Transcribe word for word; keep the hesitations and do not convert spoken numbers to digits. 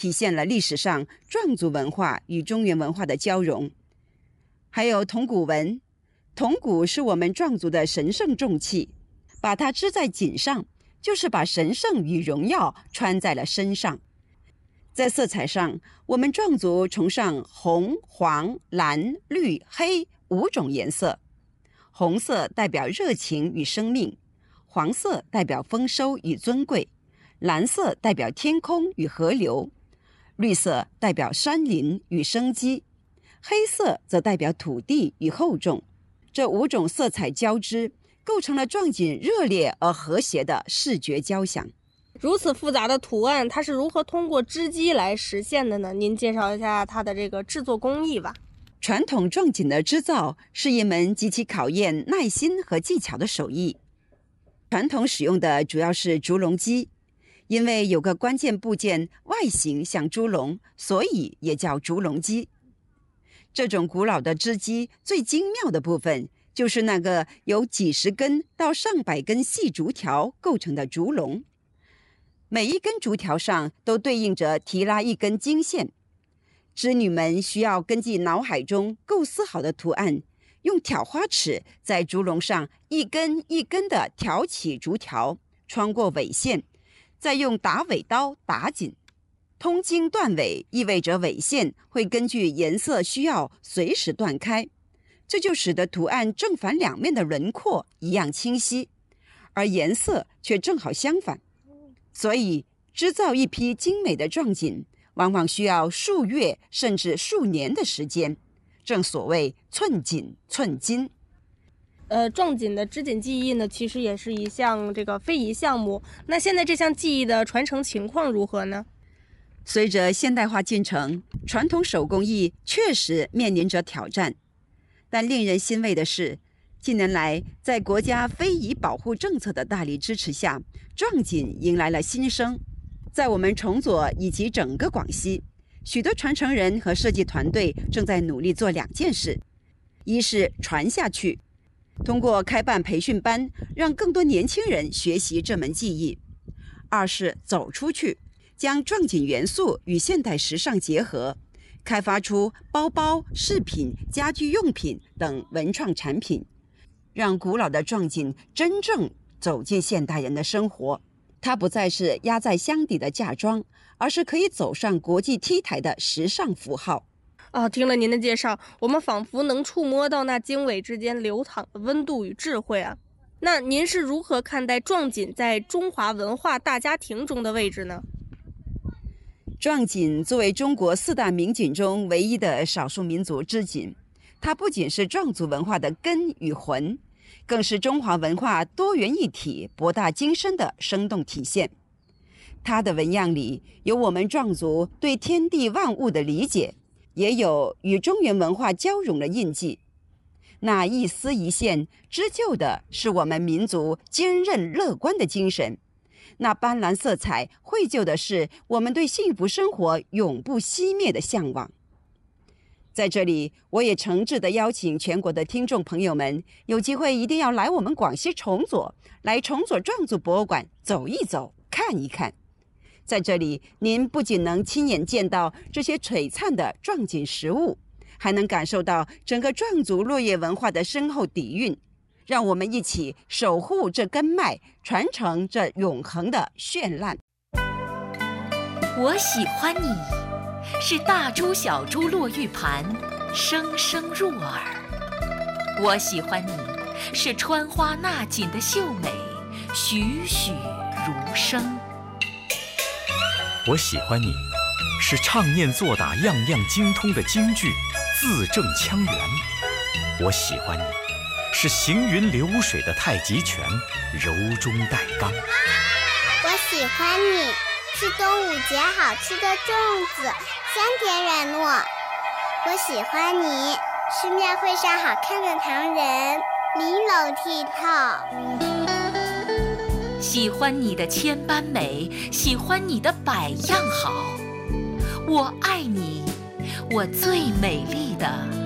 体现了历史上壮族文化与中原文化的交融。还有铜鼓纹，铜鼓是我们壮族的神圣重器，把它织在颈上，就是把神圣与荣耀穿在了身上。在色彩上，我们壮族崇尚红、黄、蓝、绿、黑五种颜色。红色代表热情与生命，黄色代表丰收与尊贵，蓝色代表天空与河流，绿色代表山林与生机，黑色则代表土地与厚重。这五种色彩交织，构成了壮锦热烈而和谐的视觉交响。 如此复杂的图案，它是如何通过织机来实现的呢？您介绍一下它的这个制作工艺吧。 传统壮锦的织造是一门极其考验耐心和技巧的手艺。传统使用的主要是竹笼机，因为有个关键部件外形像猪笼，所以也叫竹笼机。这种古老的织机最精妙的部分，就是那个由几十根到上百根细竹条构成的竹笼。每一根竹条上都对应着提拉一根经线，织女们需要根据脑海中构思好的图案，用挑花尺在竹笼上一根一根地挑起竹条，穿过尾线，再用打尾刀打紧。通经断尾意味着尾线会根据颜色需要随时断开，这就使得图案正反两面的轮廓一样清晰，而颜色却正好相反。所以织造一批精美的壮锦往往需要数月甚至数年的时间，正所谓寸锦寸金。 呃，壮锦的织锦技艺呢，其实也是一项这个非遗项目。那现在这项技艺的传承情况如何呢？ 随着现代化进程，传统手工艺确实面临着挑战。但令人欣慰的是，近年来在国家非遗保护政策的大力支持下，壮锦迎来了新生。在我们崇左以及整个广西，许多传承人和设计团队正在努力做两件事：一是传下去，通过开办培训班，让更多年轻人学习这门技艺；二是走出去，将壮锦元素与现代时尚结合，开发出包包、饰品、家居用品等文创产品，让古老的壮锦真正走进现代人的生活。它不再是压在箱底的嫁妆，而是可以走上国际 T 台的时尚符号。 哦，听了您的介绍，我们仿佛能触摸到那经纬之间流淌的温度与智慧啊。那您是如何看待壮锦在中华文化大家庭中的位置呢？ 壮锦作为中国四大名锦中唯一的少数民族织锦，它不仅是壮族文化的根与魂，更是中华文化多元一体、博大精深的生动体现。它的纹样里有我们壮族对天地万物的理解，也有与中原文化交融的印记。那一丝一线织就的是我们民族坚韧乐观的精神，那斑斓色彩绘就的是我们对幸福生活永不熄灭的向往。在这里，我也诚挚地邀请全国的听众朋友们，有机会一定要来我们广西崇左，来崇左壮族博物馆走一走、看一看。在这里，您不仅能亲眼见到这些璀璨的壮锦实物，还能感受到整个壮族落叶文化的深厚底蕴。让我们一起守护这根脉，传承这永恒的绚烂。 我喜欢你，是大珠小珠落玉盘，声声入耳。我喜欢你，是穿花纳锦的秀美，栩栩如生。 我喜欢你，是唱念做打样样精通的京剧，字正腔圆。我喜欢你，是行云流水的太极拳，柔中带刚。 我喜欢你，是端午节好吃的粽子，香甜软糯。我喜欢你，是庙会上好看的唐人，玲珑剔透。 喜欢你的千般美，喜欢你的百样好。我爱你，我最美丽的